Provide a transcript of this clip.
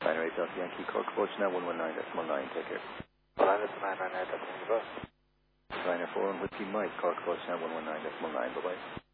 Niner 8 Delta Yankee, call approach now 119.9, take care. Line is 998, that's the bus. Niner 4 on Whiskey Mike, call approach now 119.9, bye-bye.